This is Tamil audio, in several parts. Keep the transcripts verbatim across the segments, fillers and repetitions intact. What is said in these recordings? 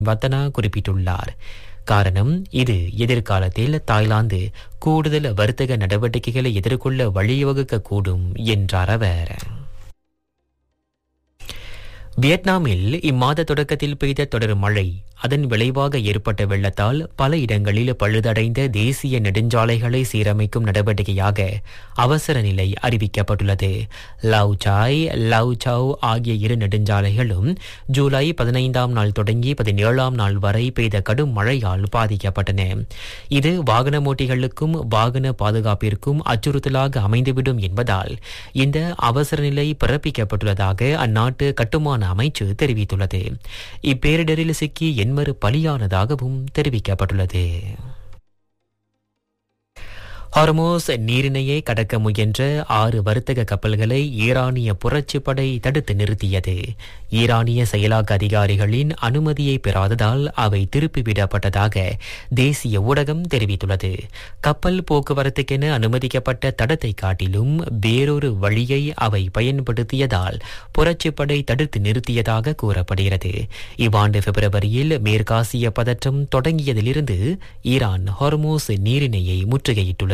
வத்தனா குறிப்பிட்டுள்ளார். காரணம், இது எதிர்காலத்தில் தாய்லாந்து கூடுதல் வர்த்தக நடவடிக்கைகளை எதிர்கொள்ள வழிவகுக்க கூடும் என்றார் அவர். வியட்நாமில் இம்மாத தொடக்கத்தில் பெய்த தொடர் மழை அதன் விளைவாக ஏற்பட்ட வெள்ளத்தால் பல இடங்களில் பழுதடைந்த தேசிய நெடுஞ்சாலைகளை சீரமைக்கும் நடவடிக்கையாக அவசர நிலை அறிவிக்கப்பட்டுள்ளது. லவ் சாய் லவ் சவ் ஆகிய இரு நெடுஞ்சாலைகளும் ஜூலை பதினைந்தாம் நாள் தொடங்கி பதினேழாம் நாள் வரை பெய்த கடும் மழையால் பாதிக்கப்பட்டன. இது வாகன ஓட்டிகளுக்கும் வாகன பாதுகாப்பிற்கும் அச்சுறுத்தலாக அமைந்துவிடும் என்பதால் இந்த அவசர நிலை பிறப்பிக்கப்பட்டுள்ளதாக அந்நாட்டு கட்டுமான அமைச்சு தெரிவித்துள்ளது. இப்பேரிடரில் சிக்கி எண்மறு பலியானதாகவும் தெரிவிக்கப்பட்டுள்ளது. ஹார்மோஸ் நீரிணையை கடக்க முயன்ற ஆறு வர்த்தக கப்பல்களை ஈரானிய புரட்சிப்படை தடுத்து நிறுத்தியது. ஈரானிய செயலாக்க அதிகாரிகளின் அனுமதியை பெறாததால் அவை திருப்பிவிடப்பட்டதாக தேசிய ஊடகம் தெரிவித்துள்ளது. கப்பல் போக்குவரத்துக்கென அனுமதிக்கப்பட்ட தடத்தை காட்டிலும் வேறொரு வழியை அவை பயன்படுத்தியதால் புரட்சிப்படை தடுத்து நிறுத்தியதாக கூறப்படுகிறது. இவ்வாண்டு பிப்ரவரியில் மேற்காசிய பதற்றம் தொடங்கியதிலிருந்து ஈரான் ஹார்மோஸ் நீரிணையை முற்றுகையிட்டுள்ளது.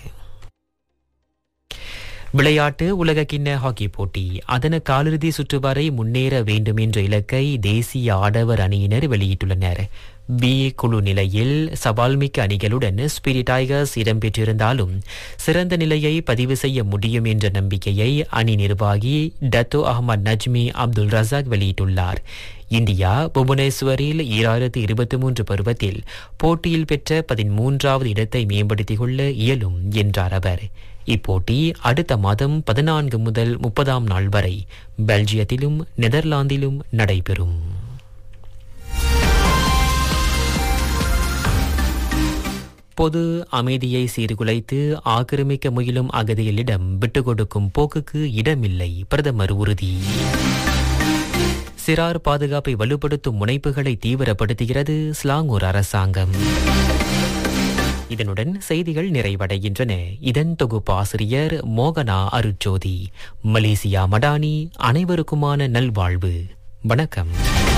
விளையாட்டு உலகக்கிண்ண ஹாக்கி போட்டி அதன் காலிறுதி சுற்று வரை முன்னேற வேண்டும் என்ற இலக்கை தேசிய ஆடவர் அணியினர் வெளியிட்டுள்ளனர். பி குழு நிலையில் சவால்மிக்க அணிகளுடன் ஸ்பிரிட் டைகர்ஸ் இடம்பெற்றிருந்தாலும் சிறந்த நிலையை பதிவு செய்ய முடியும் என்ற நம்பிக்கையை அணி நிர்வாகி டத்தோ அஹ்மத் நஜ்மி அப்துல் ரசாக் வெளியிட்டுள்ளார். இந்தியா புவனேஸ்வரில் ஈராயிரத்து இருபத்தி மூன்று பருவத்தில் போட்டியில் பெற்ற பதிமூன்றாவது இடத்தை மேம்படுத்திக் கொள்ள இயலும் என்றார் அவர். இப்போட்டி அடுத்த மாதம் பதினான்கு முதல் முப்பதாம் நாள் வரை பெல்ஜியத்திலும் நெதர்லாந்திலும் நடைபெறும். பொது அமைதியை சீர்குலைத்து ஆக்கிரமிக்க முயலும் அகதிகளிடம் விட்டுக் கொடுக்கும் போக்குக்கு இடமில்லை, பிரதமர் உறுதி. சிறார் பாதுகாப்பை வலுப்படுத்தும் முனைப்புகளை தீவிரப்படுத்துகிறது ஸ்லாங்கூர் அரசாங்கம். இதனுடன் செய்திகள் நிறைவடைகின்றன. இதன் தொகுப்பாசிரியர் மோகனா அருட்ஜோதி. மலேசியா மடானி. அனைவருக்குமான நல்வாழ்வு. வணக்கம்.